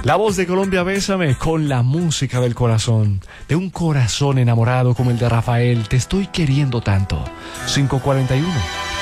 La voz de Colombia Bésame con la música del corazón, de un corazón enamorado como el de Rafael. Te estoy queriendo tanto. 5:41.